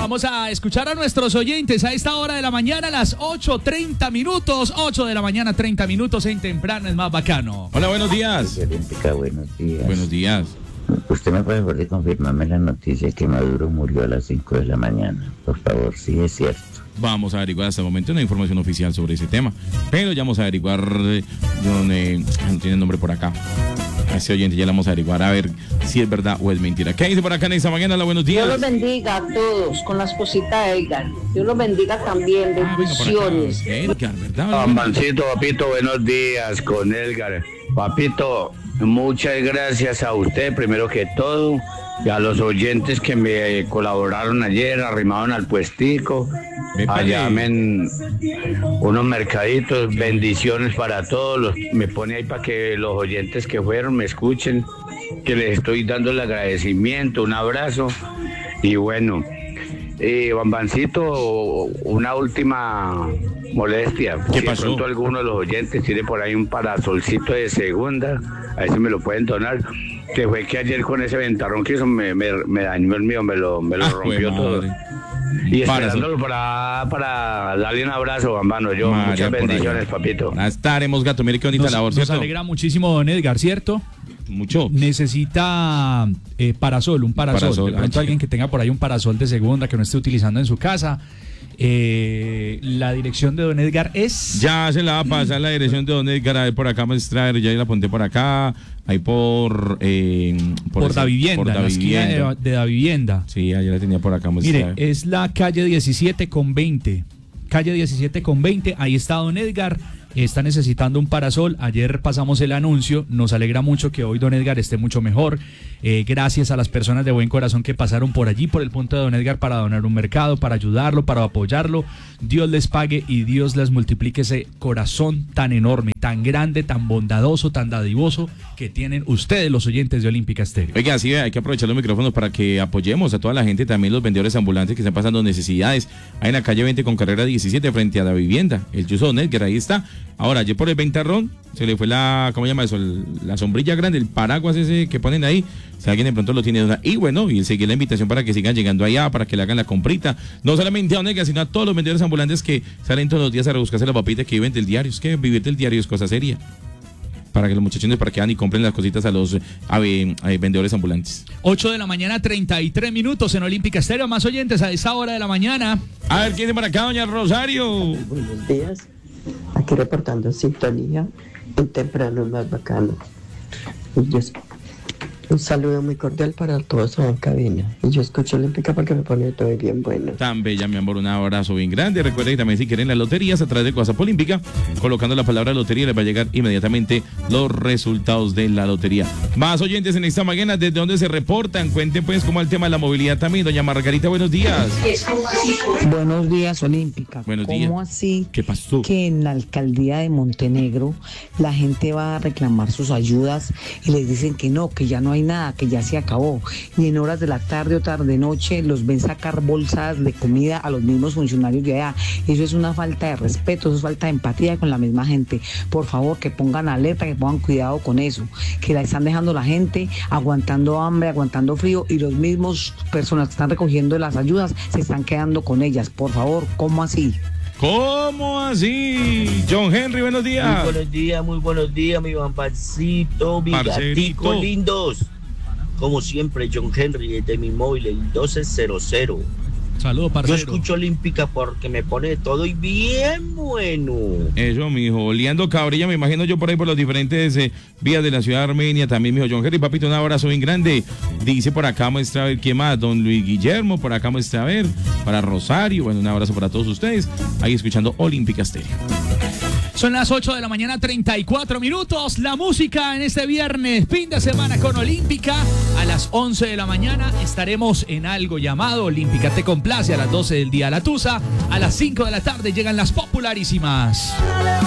Vamos a escuchar a nuestros oyentes a esta hora de la mañana, a las 8:30 minutos. 8 de la mañana, 30 minutos en temprano, es más bacano. Hola, buenos días. Olímpica, buenos días. Buenos días. ¿Usted me puede por favor confirmarme la noticia que Maduro murió a las 5 de la mañana? Por favor, sí es cierto. Vamos a averiguar hasta el momento una información oficial sobre ese tema. Pero ya vamos a averiguar donde no tiene nombre por acá. A ese oyente ya le vamos a averiguar a ver si es verdad o es mentira. ¿Qué dice por acá en esta mañana? Hola, buenos días. Dios los bendiga a todos con la esposita de Edgar. Dios los bendiga también. Bendiciones. Edgar, ¿verdad? Bambancito, papito, buenos días con Edgar. Papito, muchas gracias a usted primero que todo y a los oyentes que me colaboraron ayer, arrimaron al puestico. Allá unos mercaditos, bendiciones para todos. Me pone ahí para que los oyentes que fueron me escuchen, que les estoy dando el agradecimiento, un abrazo. Y bueno, Bambancito, una última molestia. ¿Qué si pasó? de pronto alguno de los oyentes tiene por ahí un parasolcito de segunda, a ver si me lo pueden donar. Que fue que ayer con ese ventarrón que hizo me dañó el mío, me lo rompió todo. Y esperándolo para darle un abrazo, Bambano. Yo, María, muchas bendiciones, por papito. Estaremos, gato. Mire qué bonita labor, Nos ¿cierto? alegra muchísimo, don Edgar, ¿cierto? Mucho. Necesita parasol, un parasol. De pronto alguien que tenga por ahí un parasol de segunda que no esté utilizando en su casa. La dirección de don Edgar es... Ya se la va a pasar la dirección de don Edgar. A ver, por acá me extraer, ya la apunté por acá. Ahí por Da Vivienda, en la esquina de Da Vivienda. Sí, ayer la tenía por acá. Mire, es la calle 17 con 20. Calle 17 con 20, ahí está don Edgar. Está necesitando un parasol. Ayer pasamos el anuncio. Nos alegra mucho que hoy don Edgar esté mucho mejor. Gracias a las personas de buen corazón que pasaron por allí, por el punto de don Edgar, para donar un mercado, para ayudarlo, para apoyarlo. Dios les pague y Dios les multiplique ese corazón tan enorme, tan grande, tan bondadoso, tan dadivoso que tienen ustedes, los oyentes de Olímpica Estéreo. Oiga, sí, hay que aprovechar los micrófonos para que apoyemos a toda la gente, también los vendedores ambulantes que están pasando necesidades. Ahí en la calle 20 con carrera 17 frente a la vivienda. El chuzo don Edgar, ahí está. Ahora, ayer por el ventarrón se le fue ¿cómo se llama eso? La sombrilla grande, el paraguas ese que ponen ahí. Si alguien de pronto lo tiene. Y bueno, y seguir la invitación para que sigan llegando allá, para que le hagan la comprita. No solamente a don Edgar, sino a todos los vendedores ambulantes que salen todos los días a rebuscarse las papitas que viven del diario. Es que vivir del diario es cosa seria. Para que los muchachones para que van y compren las cositas a los vendedores ambulantes. 8 de la mañana, 33 minutos en Olímpica Estéreo. Más oyentes a esa hora de la mañana. A ver, ¿quién es por acá, doña Rosario? Buenos días. Aquí reportando sintonía. En temprano es más bacano. Un saludo muy cordial para todos en cabina. Y yo escucho Olímpica porque me pone todo bien bueno. Tan bella, mi amor, un abrazo bien grande. Recuerden que también si quieren las loterías a través de WhatsApp Olímpica, colocando la palabra lotería les va a llegar inmediatamente los resultados de la lotería. Más oyentes en esta mañana, ¿desde dónde se reportan? Cuenten pues cómo el tema de la movilidad también. Doña Margarita, buenos días. Buenos días, Olímpica. Buenos días. ¿Cómo así? ¿Qué pasó? Que en la alcaldía de Montenegro la gente va a reclamar sus ayudas y les dicen que no, que ya no hay nada, que ya se acabó. Y en horas de la tarde o tarde-noche los ven sacar bolsas de comida a los mismos funcionarios de allá. Eso es una falta de respeto, eso es falta de empatía con la misma gente. Por favor, que pongan alerta, que pongan cuidado con eso, que la están dejando la gente aguantando hambre, aguantando frío, y los mismos personas que están recogiendo las ayudas se están quedando con ellas. Por favor, ¿cómo así? ¿Cómo así? John Henry, buenos días. Muy buenos días, mi Bambancito, mi gatico lindos. Como siempre, John Henry, desde mi móvil, el 1200. Saludos, parcero. Yo escucho Olímpica porque me pone todo y bien bueno. Eso, mijo, oleando cabrilla, me imagino yo por ahí por los diferentes vías de la ciudad de Armenia, también, mijo John Henry, papito, un abrazo bien grande. Dice por acá, muestra a ver quién más, don Luis Guillermo, por acá muestra a ver, para Rosario, bueno, un abrazo para todos ustedes, ahí escuchando Olímpica Estéreo. Son las 8 de la mañana, 34 minutos. La música en este viernes, fin de semana con Olímpica. A las 11 de la mañana estaremos en algo llamado Olímpica Te Complace. A las 12 del día La Tusa. A las 5 de la tarde llegan las popularísimas.